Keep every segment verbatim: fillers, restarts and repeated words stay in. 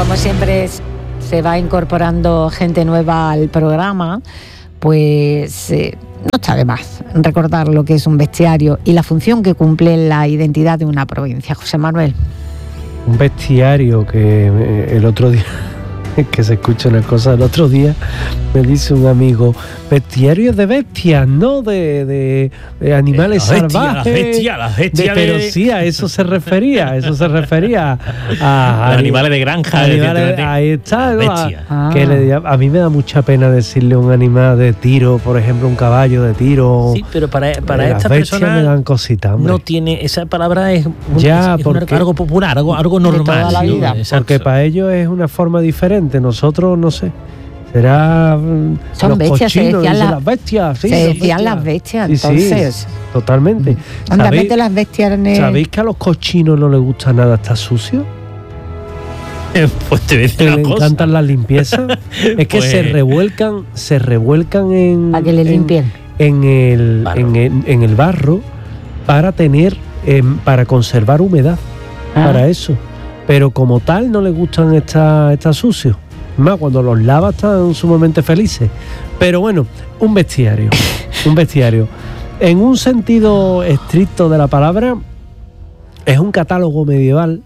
como siempre se va incorporando gente nueva al programa, pues eh, no está de más recordar lo que es un bestiario y la función que cumple en la identidad de una provincia. José Manuel. Un bestiario que eh, el otro día, que se escucha una cosa, el otro día me dice un amigo, bestiario de bestias, no de, de, de animales la bestia, salvajes. La bestia, la bestia de, pero de... sí, a eso se refería, a eso se refería. A, Los animales de granja. Animales, de, ahí está, ¿no? A, que le, a mí me da mucha pena decirle un animal de tiro, por ejemplo, un caballo de tiro. Sí, pero para, para las esta bestias persona me dan cositas, hombre. No tiene, esa palabra es, un, ya, es, es porque, algo popular, algo, algo normal. De toda la vida. ¿no? Porque para ellos es una forma diferente. Nosotros, no sé, será son los bestias, cochinos, se decían la, las bestias, sí, se las decían bestias. las bestias, sí, entonces. Sí, totalmente. ¿Sabéis, las bestias en el... ¿Sabéis que a los cochinos no les gusta nada estar sucio? Pues te ves que le cosa. encantan las limpiezas. Es que pues... se revuelcan, se revuelcan en. Para que le limpien. En, en, el, en, el, en el barro para tener, eh, para conservar humedad. Ah. Para eso. Pero como tal no les gustan estar, estar sucios. Más cuando los lava están sumamente felices. Pero bueno, un bestiario. un bestiario. En un sentido estricto de la palabra, es un catálogo medieval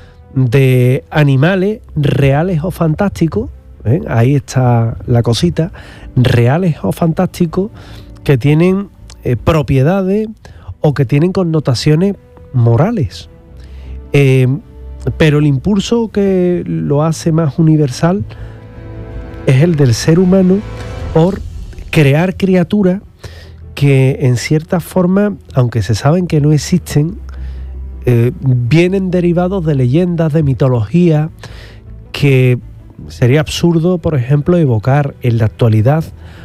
de animales reales o fantásticos. ¿eh? Ahí está la cosita. Reales o fantásticos que tienen eh, propiedades o que tienen connotaciones morales. Eh, Pero el impulso que lo hace más universal es el del ser humano por crear criaturas que en cierta forma, aunque se saben que no existen, eh, vienen derivados de leyendas, de mitología, que sería absurdo, por ejemplo, evocar en la actualidad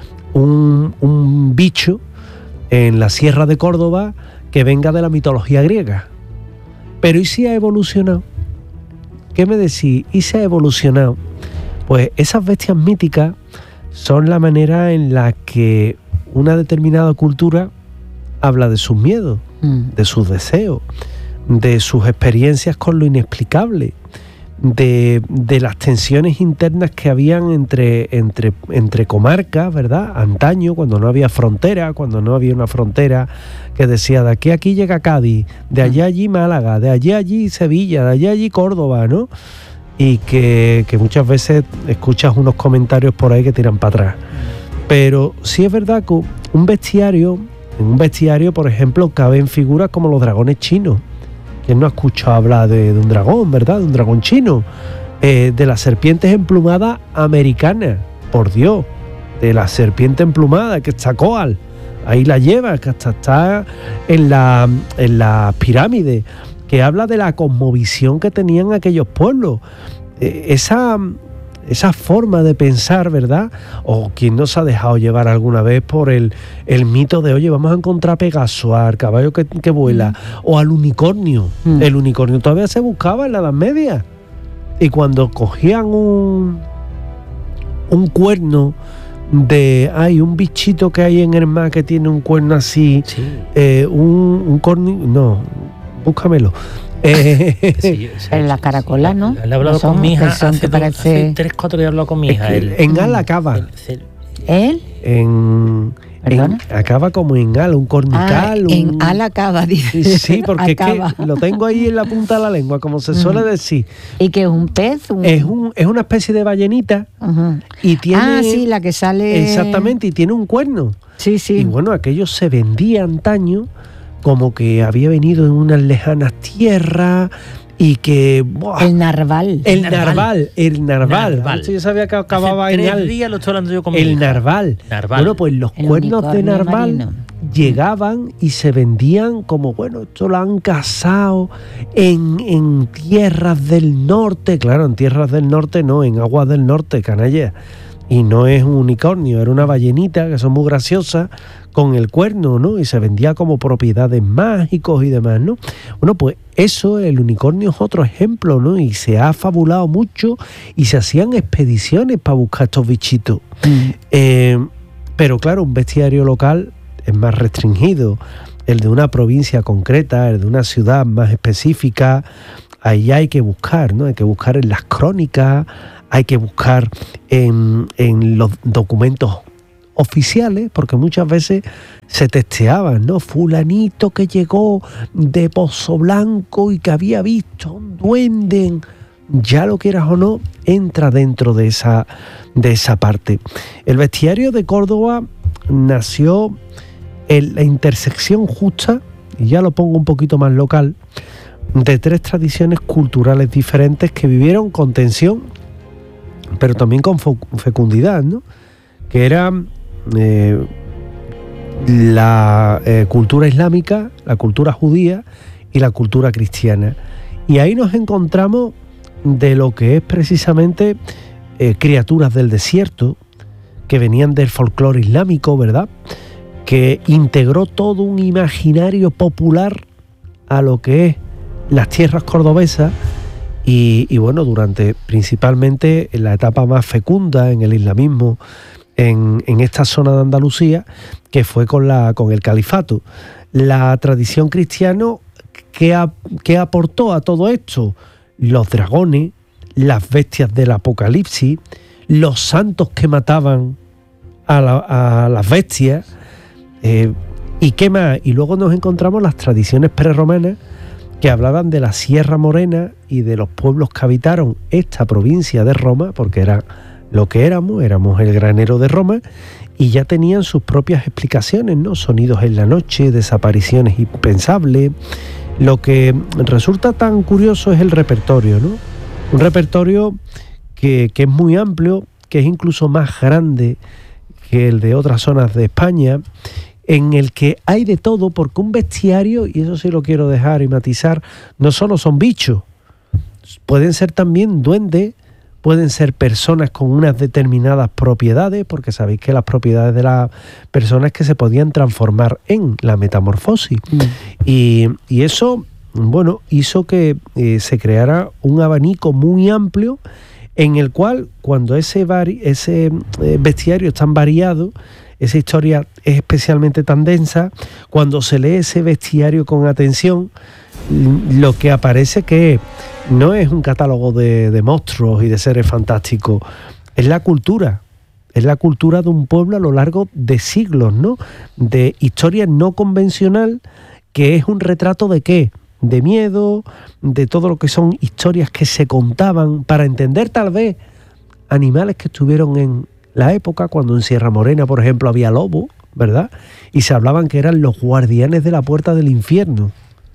un, un bicho en la Sierra de Córdoba que venga de la mitología griega. Pero ¿y si ha evolucionado? ¿Qué me decís? ¿Y se ha evolucionado? Pues esas bestias míticas son la manera en la que una determinada cultura habla de sus miedos, mm. de sus deseos, de sus experiencias con lo inexplicable, de, de las tensiones internas que habían entre, entre, entre comarcas, ¿verdad? Antaño, cuando no había frontera, cuando no había una frontera que decía de aquí a aquí llega Cádiz, de allá allí Málaga, de allí allí Sevilla, de allá allí Córdoba, ¿no? Y que, que muchas veces escuchas unos comentarios por ahí que tiran para atrás. Pero sí es verdad que un bestiario, en un bestiario, por ejemplo, caben figuras como los dragones chinos. ¿Quién no ha escuchado hablar de, de un dragón, verdad? De un dragón chino. Eh, de las serpientes emplumadas americanas, por Dios. De la serpiente emplumada, que está Coal. Ahí la lleva, que hasta está en la, en la pirámide. Que habla de la cosmovisión que tenían aquellos pueblos. Eh, esa, esa forma de pensar, ¿verdad? O quien no se ha dejado llevar alguna vez por el, el mito de, oye, vamos a encontrar a Pegaso, al caballo que, que vuela, mm. o al unicornio. Mm. El unicornio todavía se buscaba en la Edad Media. Y cuando cogían un, un cuerno de, hay un bichito que hay en el mar que tiene un cuerno así, sí. eh, un, un corni, no, búscamelo. Eh, sí, sí, en la caracola, ¿no? Le he hablado no con mi hija hace, hace, parece... hace tres, cuatro días he hablado con mi hija. Es que el, en Al acaba. El, ¿Él? En, en, acaba como en Al, un cornical. Ah, en un... Al acaba, dice. Sí, porque es que lo tengo ahí en la punta de la lengua, como se suele decir. ¿Y que es un pez? Un... Es, un, es una especie de ballenita. Uh-huh. Y tiene, ah, sí, la que sale... Exactamente, y tiene un cuerno. Sí, sí. Y bueno, aquello se vendía antaño como que había venido en unas lejanas tierras y que... ¡buah! El narval. El narval, el narval. narval. Yo sabía que acababa Hace en tres al... días lo estoy hablando yo con El mi hija. narval. narval. Bueno, pues los el cuernos de narval marino. llegaban y se vendían como, bueno, esto lo han cazado en, en tierras del norte. Claro, en tierras del norte no, en aguas del norte, canalla. Y no es un unicornio, era una ballenita, que son muy graciosas, con el cuerno, ¿no? Y se vendía como propiedades mágicos y demás, ¿no? Bueno, pues eso, el unicornio es otro ejemplo, ¿no? Y se ha fabulado mucho y se hacían expediciones para buscar estos bichitos. Mm. Eh, pero claro, un bestiario local es más restringido. El de una provincia concreta, el de una ciudad más específica, ahí hay que buscar, ¿no? Hay que buscar en las crónicas, hay que buscar en, en los documentos oficiales, porque muchas veces se testeaban, ¿no? Fulanito que llegó de Pozo Blanco y que había visto un duende, en, ya lo quieras o no, entra dentro de esa, de esa parte. El bestiario de Córdoba nació en la intersección justa, y ya lo pongo un poquito más local, de tres tradiciones culturales diferentes que vivieron con tensión, pero también con fecundidad, ¿no? Que eran eh, la eh, cultura islámica, la cultura judía y la cultura cristiana. Y ahí nos encontramos de lo que es precisamente eh, criaturas del desierto, que venían del folclore islámico, ¿verdad?, que integró todo un imaginario popular a lo que es las tierras cordobesas y, y bueno, durante principalmente en la etapa más fecunda en el islamismo en, en esta zona de Andalucía, que fue con, la, con el califato. La tradición cristiana, ¿qué, a, qué aportó a todo esto? Los dragones, las bestias del apocalipsis, los santos que mataban a, la, a las bestias, eh, y qué más. Y luego nos encontramos las tradiciones prerromanas que hablaban de la Sierra Morena y de los pueblos que habitaron esta provincia de Roma, porque era lo que éramos, éramos el granero de Roma, y ya tenían sus propias explicaciones, ¿no? Sonidos en la noche, desapariciones impensables. Lo que resulta tan curioso es el repertorio, ¿no? Un repertorio que, que es muy amplio, que es incluso más grande que el de otras zonas de España, en el que hay de todo, porque un bestiario, y eso sí lo quiero dejar y matizar, no solo son bichos, pueden ser también duendes, pueden ser personas con unas determinadas propiedades, porque sabéis que las propiedades de las personas es que se podían transformar en la metamorfosis. Mm. Y, y eso, bueno, hizo que eh, se creara un abanico muy amplio en el cual, cuando ese, vari, ese eh, bestiario es tan variado, esa historia es especialmente tan densa, cuando se lee ese bestiario con atención, lo que aparece que no es un catálogo de, de monstruos y de seres fantásticos, es la cultura, es la cultura de un pueblo a lo largo de siglos, ¿no? De historia no convencional, que es un retrato de ¿qué? De miedo, de todo lo que son historias que se contaban para entender tal vez animales que estuvieron en la época, cuando en Sierra Morena, por ejemplo, había lobos, ¿verdad? Y se hablaban que eran los guardianes de la puerta del infierno.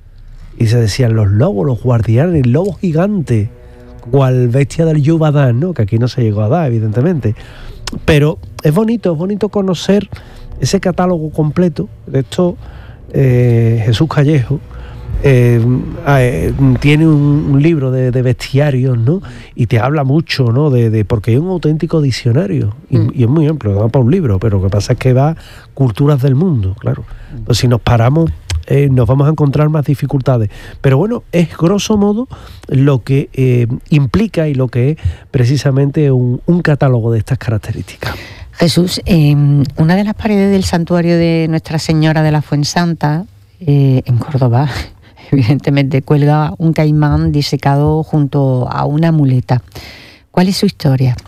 Y se decían los lobos, los guardianes, lobos gigantes, cual bestia del Yubadán, ¿no? Que aquí no se llegó a dar, evidentemente. Pero es bonito, es bonito conocer ese catálogo completo. De esto, eh, Jesús Callejo eh, eh, tiene un, un libro de, de bestiarios, ¿no? Y te habla mucho, ¿no? De, de porque es un auténtico diccionario y, mm. y es muy amplio, da para un libro, pero lo que pasa es que va culturas del mundo, claro. Pues si nos paramos, eh, nos vamos a encontrar más dificultades. Pero bueno, es grosso modo lo que eh, implica y lo que es precisamente un, un catálogo de estas características. Jesús, eh, una de las paredes del santuario de Nuestra Señora de la Fuensanta, eh, en Córdoba, evidentemente cuelga un caimán disecado junto a una muleta. ¿Cuál es su historia?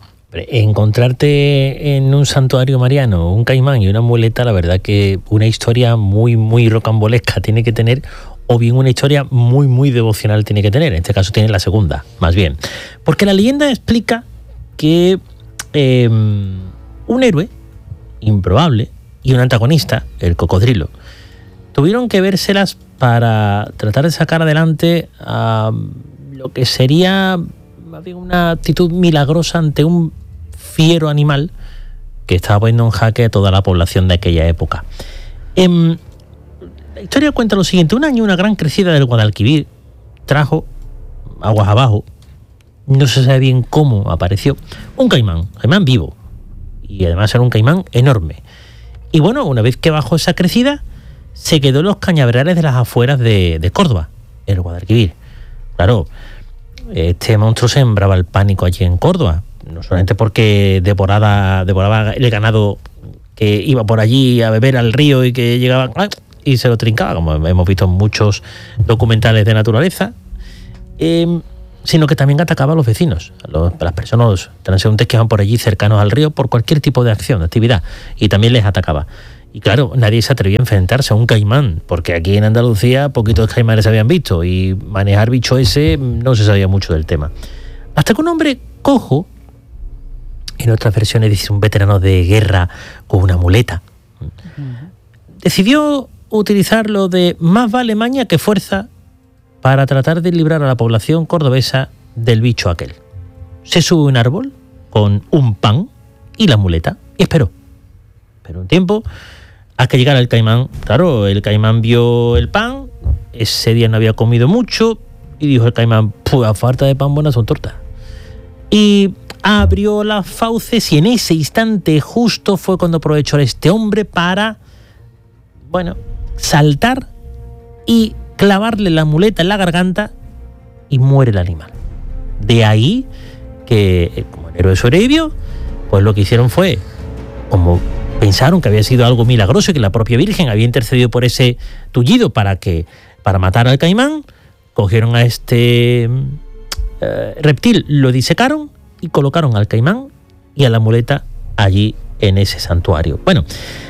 Encontrarte en un santuario mariano un caimán y una muleta, la verdad que una historia muy, muy rocambolesca tiene que tener, o bien una historia muy, muy devocional tiene que tener. En este caso tiene la segunda, más bien. Porque la leyenda explica que eh, un héroe improbable y un antagonista, el cocodrilo, tuvieron que vérselas para tratar de sacar adelante uh, lo que sería una actitud milagrosa ante un fiero animal que estaba poniendo en jaque a toda la población de aquella época. Eh, la historia cuenta lo siguiente: un año una gran crecida del Guadalquivir trajo aguas abajo, no se sabe bien cómo apareció, un caimán, caimán vivo, y además era un caimán enorme. Y bueno, una vez que bajó esa crecida, se quedó en los cañaverales de las afueras de, de Córdoba, el Guadalquivir. Claro, este monstruo sembraba el pánico allí en Córdoba, no solamente porque devoraba, devoraba el ganado que iba por allí a beber al río y que llegaba y se lo trincaba, como hemos visto en muchos documentales de naturaleza, eh, sino que también atacaba a los vecinos, a, los, a las personas, los transeúntes que iban por allí cercanos al río por cualquier tipo de acción, de actividad, y también les atacaba. Y claro, nadie se atrevía a enfrentarse a un caimán, porque aquí en Andalucía poquitos caimanes se habían visto y manejar bicho ese no se sabía mucho del tema. Hasta que un hombre cojo, en otras versiones dice un veterano de guerra con una muleta, uh-huh. decidió utilizar lo de más vale maña que fuerza para tratar de librar a la población cordobesa del bicho aquel. Se sube a un árbol con un pan y la muleta y esperó. Esperó un tiempo a que llegara el caimán. Claro, el caimán vio el pan, ese día no había comido mucho y dijo el caimán, pues a falta de pan buenas son tortas. Y abrió las fauces y en ese instante justo fue cuando aprovechó este hombre para, bueno, saltar y clavarle la muleta en la garganta y muere el animal. De ahí que, como el héroe sobrevivió, pues lo que hicieron fue, como pensaron que había sido algo milagroso y que la propia Virgen había intercedido por ese tullido para que para matar al caimán, cogieron a este eh, reptil, lo disecaron y colocaron al caimán y a la muleta allí en ese santuario. Bueno,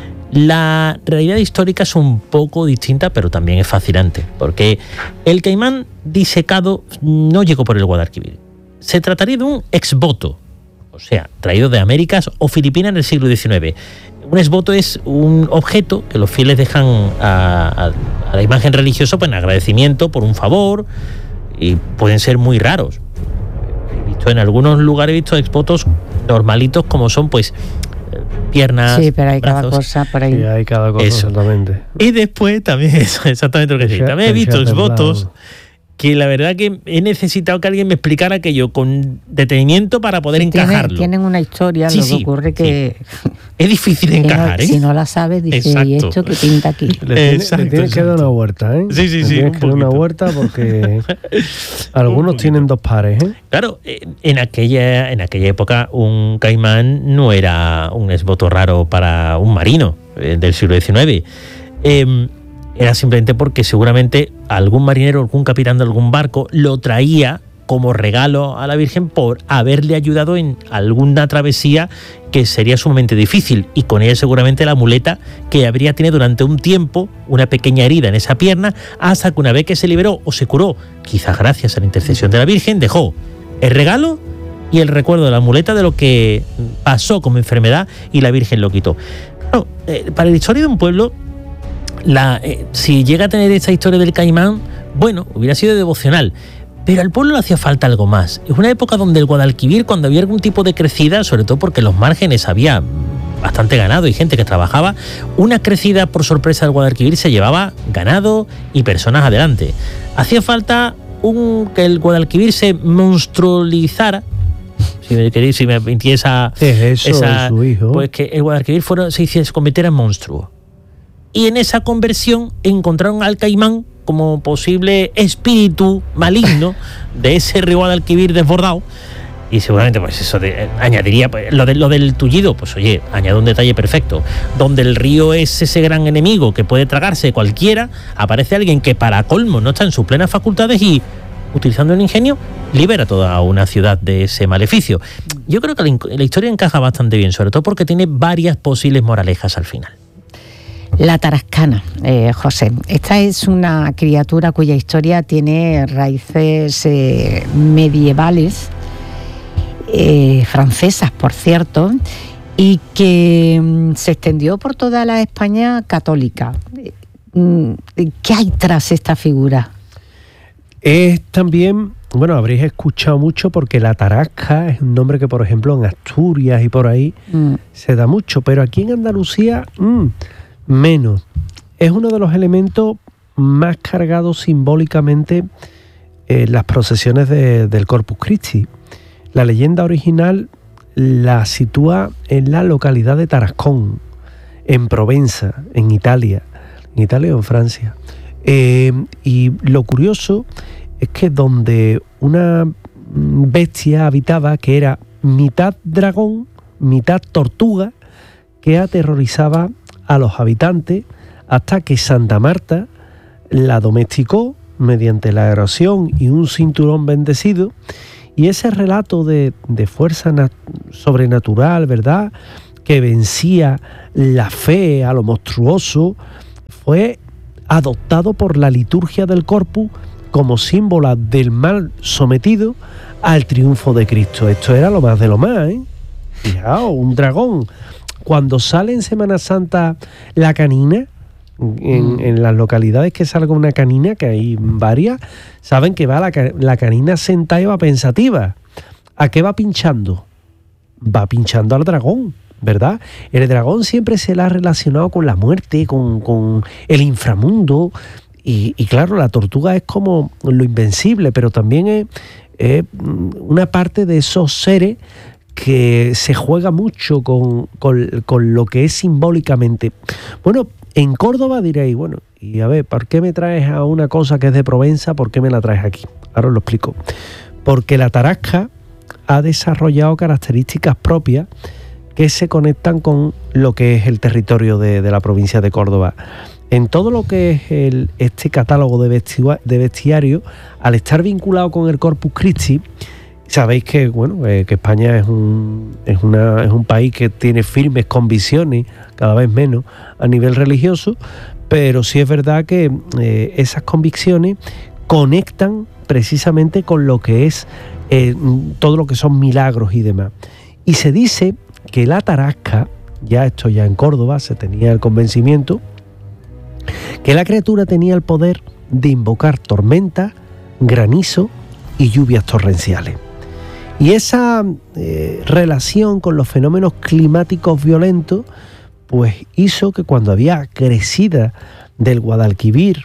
la realidad histórica es un poco distinta, pero también es fascinante, porque el caimán disecado no llegó por el Guadalquivir. Se trataría de un exvoto, o sea, traído de Américas o Filipinas en el siglo diecinueve. Un exvoto es un objeto que los fieles dejan a, a, a la imagen religiosa pues, en agradecimiento por un favor, y pueden ser muy raros. He visto en algunos lugares, he visto exvotos normalitos como son pues piernas, sí, pero hay brazos. cada cosa por ahí. Sí, hay cada cosa, eso. Exactamente. Y después también, eso, exactamente lo que sí. También he visto exvotos que la verdad que he necesitado que alguien me explicara aquello con detenimiento para poder sí, encajarlo. Tienen, tienen una historia, sí, lo que sí, ocurre que... Sí. Es difícil de encajar, no, ¿eh? Si no la sabes, dices, ¿y esto qué pinta aquí? Le, tiene, exacto, le tienes que dar una huerta, ¿eh? Sí, sí, le sí. Tienes que dar una huerta porque algunos tienen dos pares, ¿eh? Claro, en aquella, en aquella época un caimán no era un exvoto raro para un marino del siglo diecinueve. Eh, Era simplemente porque seguramente algún marinero, algún capitán de algún barco lo traía como regalo a la Virgen por haberle ayudado en alguna travesía que sería sumamente difícil, y con ella seguramente la muleta que habría tenido durante un tiempo una pequeña herida en esa pierna, hasta que una vez que se liberó o se curó, quizás gracias a la intercesión de la Virgen, dejó el regalo y el recuerdo de la muleta de lo que pasó como enfermedad y la Virgen lo quitó. Claro, eh, para la historia de un pueblo, La, eh, si llega a tener esa historia del caimán, bueno, hubiera sido devocional, pero al pueblo le hacía falta algo más. Es una época donde el Guadalquivir, cuando había algún tipo de crecida, sobre todo porque en los márgenes había bastante ganado y gente que trabajaba, una crecida por sorpresa del Guadalquivir se llevaba ganado y personas adelante. Hacía falta un, que el Guadalquivir se monstrualizara. Si me queréis, si me permitís esa, eso, esa su hijo. Pues que el Guadalquivir fuera, se, se convirtiera en monstruo. Y en esa conversión encontraron al caimán como posible espíritu maligno de ese río Guadalquivir desbordado. Y seguramente pues eso de, añadiría pues, lo, de, lo del tullido, pues oye, añade un detalle perfecto. Donde el río es ese gran enemigo que puede tragarse cualquiera, aparece alguien que para colmo no está en sus plenas facultades y, utilizando el ingenio, libera toda una ciudad de ese maleficio. Yo creo que la, la historia encaja bastante bien, sobre todo porque tiene varias posibles moralejas al final. La tarascana, eh, José. Esta es una criatura cuya historia tiene raíces eh, medievales, eh, francesas, por cierto, y que mm, se extendió por toda la España católica. ¿Qué hay tras esta figura? Es también, bueno, habréis escuchado mucho porque la tarasca es un nombre que, por ejemplo, en Asturias y por ahí mm. se da mucho, pero aquí en Andalucía... Mmm, menos. Es uno de los elementos más cargados simbólicamente en las procesiones de, del Corpus Christi. La leyenda original la sitúa en la localidad de Tarascón, en Provenza, en Italia, en Italia o en Francia. Eh, y lo curioso es que donde una bestia habitaba que era mitad dragón, mitad tortuga, que aterrorizaba a los habitantes hasta que Santa Marta la domesticó mediante la erosión y un cinturón bendecido. Y ese relato de, de fuerza nat- sobrenatural, ¿verdad?, que vencía la fe a lo monstruoso, fue adoptado por la liturgia del Corpus como símbolo del mal sometido al triunfo de Cristo. Esto era lo más de lo más, ¿eh? Fijaos, un dragón. Cuando sale en Semana Santa la canina, en, mm. en las localidades que salga una canina, que hay varias, saben que va la, la canina sentada y va pensativa. ¿A qué va pinchando? Va pinchando al dragón, ¿verdad? El dragón siempre se la ha relacionado con la muerte, con, con el inframundo, y, y claro, la tortuga es como lo invencible, pero también es, es una parte de esos seres que se juega mucho con, con, con lo que es simbólicamente. Bueno, en Córdoba diréis, bueno, y a ver, ¿por qué me traes a una cosa que es de Provenza? ¿Por qué me la traes aquí? Ahora os lo explico. Porque la tarasca ha desarrollado características propias que se conectan con lo que es el territorio de, de la provincia de Córdoba. En todo lo que es el, este catálogo de, vestia, de bestiario, al estar vinculado con el Corpus Christi, sabéis que bueno eh, que España es un es una es un país que tiene firmes convicciones, cada vez menos a nivel religioso, pero sí es verdad que eh, esas convicciones conectan precisamente con lo que es eh, todo lo que son milagros y demás. Y se dice que la tarasca, ya esto ya en Córdoba se tenía el convencimiento, que la criatura tenía el poder de invocar tormentas, granizo y lluvias torrenciales. Y esa eh, relación con los fenómenos climáticos violentos, pues hizo que cuando había crecida del Guadalquivir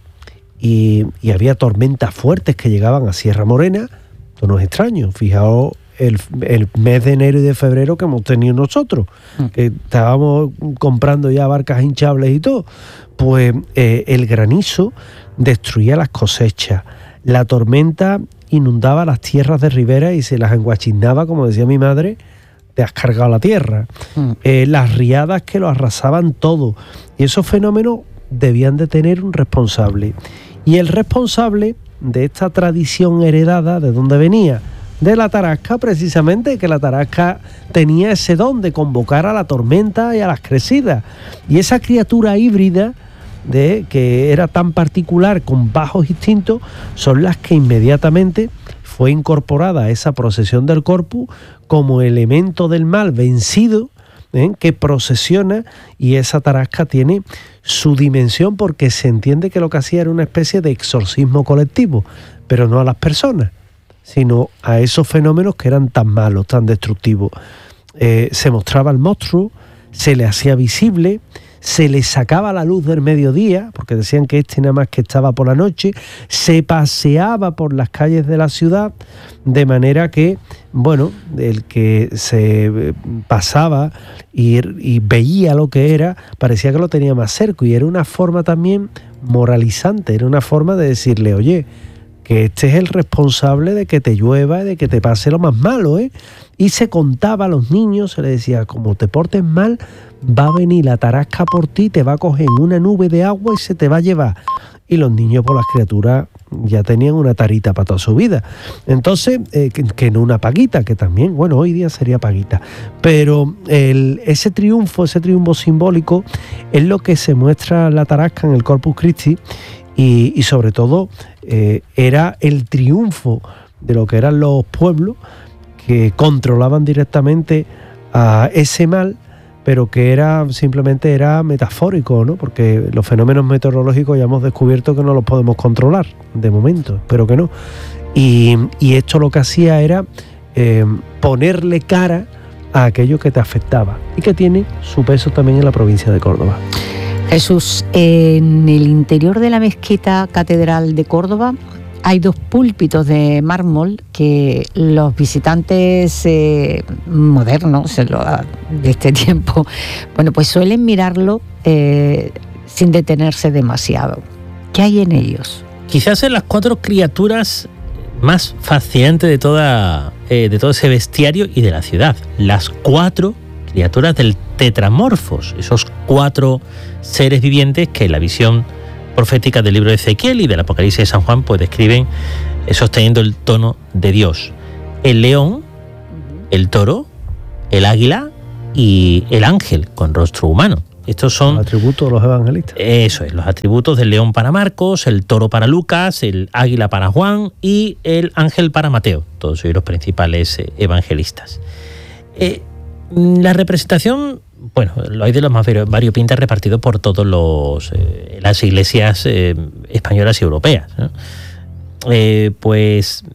y, y había tormentas fuertes que llegaban a Sierra Morena, esto no es extraño, fijaos el, el mes de enero y de febrero que hemos tenido nosotros, mm. que estábamos comprando ya barcas hinchables y todo, pues eh, el granizo destruía las cosechas, la tormenta inundaba las tierras de ribera y se las enguachiznaba, como decía mi madre, te has cargado la tierra. Mm. Eh, las riadas que lo arrasaban todo. Y esos fenómenos debían de tener un responsable. Y el responsable de esta tradición heredada, ¿de dónde venía? De la tarasca, precisamente, que la tarasca tenía ese don de convocar a la tormenta y a las crecidas. Y esa criatura híbrida, de que era tan particular, con bajos instintos, son las que inmediatamente fue incorporada a esa procesión del Corpus como elemento del mal vencido, ¿eh? que procesiona, y esa tarasca tiene su dimensión porque se entiende que lo que hacía era una especie de exorcismo colectivo, pero no a las personas, sino a esos fenómenos que eran tan malos, tan destructivos. Eh, se mostraba el monstruo, se le hacía visible, se le sacaba la luz del mediodía, porque decían que este nada más que estaba por la noche, se paseaba por las calles de la ciudad, de manera que, bueno, el que se pasaba y, y veía lo que era, parecía que lo tenía más cerca, y era una forma también moralizante, era una forma de decirle, oye, que este es el responsable de que te llueva y de que te pase lo más malo, ¿eh? Y se contaba a los niños, se les decía, como te portes mal, va a venir la tarasca por ti, te va a coger en una nube de agua y se te va a llevar. Y los niños, por las criaturas, ya tenían una tarita para toda su vida. Entonces, eh, que, que no una paguita, que también, bueno, hoy día sería paguita. Pero el, ese triunfo, ese triunfo simbólico, es lo que se muestra la tarasca en el Corpus Christi, y, y sobre todo eh, era el triunfo de lo que eran los pueblos que controlaban directamente a ese mal, pero que era simplemente era metafórico, ¿no? Porque los fenómenos meteorológicos ya hemos descubierto que no los podemos controlar de momento, pero que no. Y, y esto lo que hacía era eh, ponerle cara a aquello que te afectaba y que tiene su peso también en la provincia de Córdoba. Jesús, en el interior de la mezquita catedral de Córdoba hay dos púlpitos de mármol que los visitantes eh, modernos de este tiempo, bueno, pues suelen mirarlo eh, sin detenerse demasiado. ¿Qué hay en ellos? Quizás en las cuatro criaturas más fascinantes de toda eh, de todo ese bestiario y de la ciudad. Las cuatro criaturas del tetramorfos, esos cuatro seres vivientes que en la visión proféticas del libro de Ezequiel y del Apocalipsis de San Juan pues describen, eh, sosteniendo el tono de Dios. El león, el toro, el águila y el ángel con rostro humano. Estos son los atributos de los evangelistas. Eso es, los atributos del león para Marcos, el toro para Lucas, el águila para Juan y el ángel para Mateo. Todos ellos los principales eh, evangelistas. Eh, la representación, bueno, lo hay de los más variopintas repartidos por todos los eh, las iglesias eh, españolas y europeas, ¿no? Eh, pues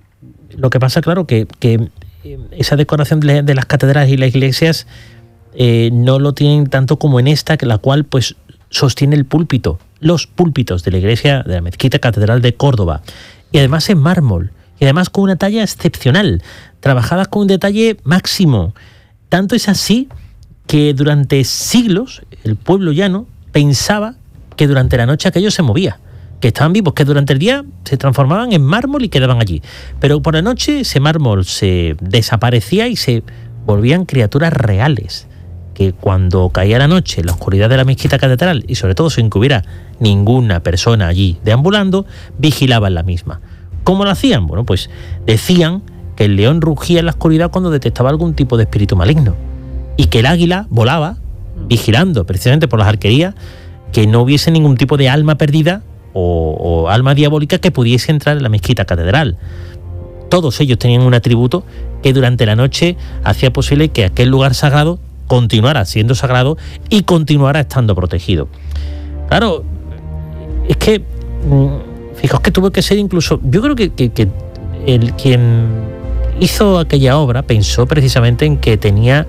lo que pasa, claro, que, que esa decoración de, de las catedrales y las iglesias eh, no lo tienen tanto como en esta, que la cual pues sostiene el púlpito, los púlpitos de la iglesia de la Mezquita Catedral de Córdoba, y además en mármol, y además con una talla excepcional, trabajadas con un detalle máximo. Tanto es así que durante siglos el pueblo llano pensaba que durante la noche aquello se movía, que estaban vivos, que durante el día se transformaban en mármol y quedaban allí. Pero por la noche ese mármol se desaparecía y se volvían criaturas reales, que cuando caía la noche en la oscuridad de la mezquita catedral, y sobre todo sin que hubiera ninguna persona allí deambulando, vigilaban la misma. ¿Cómo lo hacían? Bueno, pues decían que el león rugía en la oscuridad cuando detectaba algún tipo de espíritu maligno, y que el águila volaba vigilando precisamente por las arquerías que no hubiese ningún tipo de alma perdida o, o alma diabólica que pudiese entrar en la mezquita catedral. Todos ellos tenían un atributo que durante la noche hacía posible que aquel lugar sagrado continuara siendo sagrado y continuara estando protegido. Claro, es que fijaos que tuvo que ser incluso, yo creo que, que, que el quien hizo aquella obra pensó precisamente en que tenía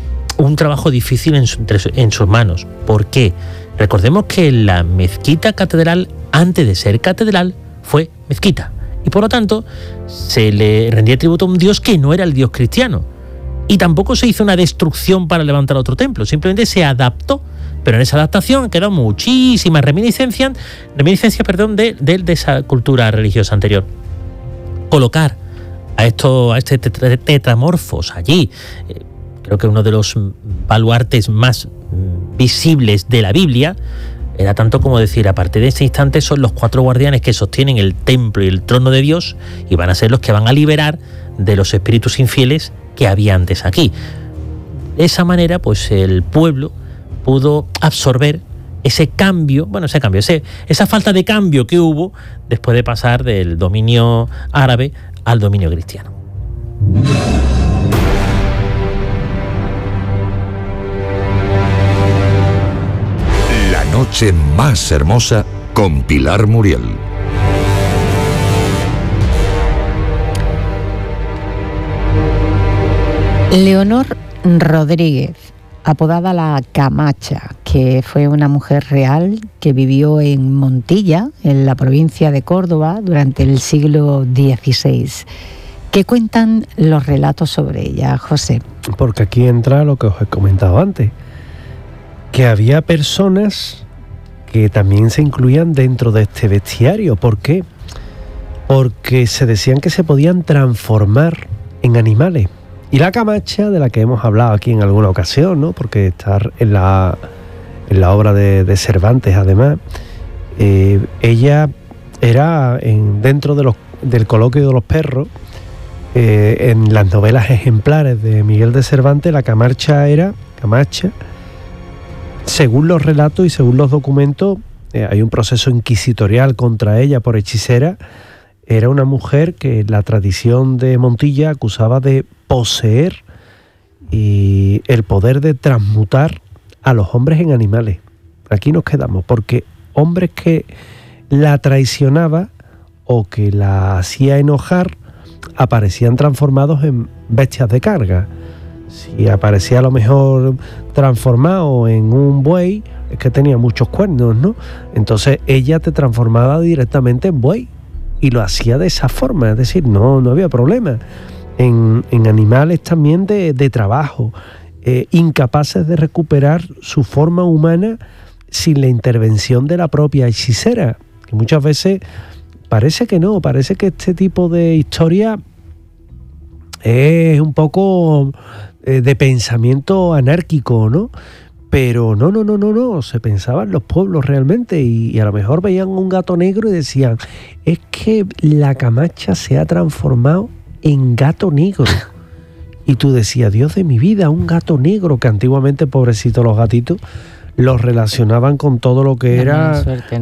un trabajo difícil en, su, en sus manos. ¿Por qué? Recordemos que la mezquita catedral, antes de ser catedral, fue mezquita, y por lo tanto se le rendía tributo a un dios que no era el dios cristiano, y tampoco se hizo una destrucción para levantar otro templo, simplemente se adaptó. Pero en esa adaptación quedó muchísimas reminiscencias, reminiscencias perdón, de, de, de esa cultura religiosa anterior. Colocar a estos a este tetramorfos allí, eh, creo que uno de los baluartes más visibles de la Biblia, era tanto como decir, a partir de este instante son los cuatro guardianes que sostienen el templo y el trono de Dios, y van a ser los que van a liberar de los espíritus infieles que había antes aquí. De esa manera, pues el pueblo pudo absorber ese cambio, bueno, ese cambio, ese, esa falta de cambio que hubo después de pasar del dominio árabe al dominio cristiano. La noche más hermosa con Pilar Muriel. Leonor Rodríguez, apodada la Camacha, que fue una mujer real que vivió en Montilla, en la provincia de Córdoba, durante el siglo dieciséis. ¿Qué cuentan los relatos sobre ella, José? Porque aquí entra lo que os he comentado antes, que había personas que también se incluían dentro de este bestiario. ¿Por qué? Porque se decían que se podían transformar en animales. Y la Camacha, de la que hemos hablado aquí en alguna ocasión, ¿no? Porque está en la, en la obra de, de Cervantes, además, eh, ella era en, dentro de los, del coloquio de los perros, eh, en las novelas ejemplares de Miguel de Cervantes, la Camacha era, Camacha, según los relatos y según los documentos, eh, hay un proceso inquisitorial contra ella por hechicera. Era una mujer que la tradición de Montilla acusaba de poseer y el poder de transmutar a los hombres en animales. Aquí nos quedamos, porque hombres que la traicionaba o que la hacía enojar aparecían transformados en bestias de carga. Si aparecía a lo mejor transformado en un buey, es que tenía muchos cuernos, ¿no? Entonces ella te transformaba directamente en buey. Y lo hacía de esa forma, es decir, no, no había problema. En, en animales también de, de trabajo, eh, incapaces de recuperar su forma humana sin la intervención de la propia hechicera. Que muchas veces parece que no, parece que este tipo de historia es un poco eh, de pensamiento anárquico, ¿no? Pero no, no, no, no, no, se pensaban los pueblos realmente y, y a lo mejor veían un gato negro y decían, es que la Camacha se ha transformado en gato negro. Y tú decías, Dios de mi vida, un gato negro, que antiguamente, pobrecitos los gatitos, los relacionaban con todo lo que La era mala suerte,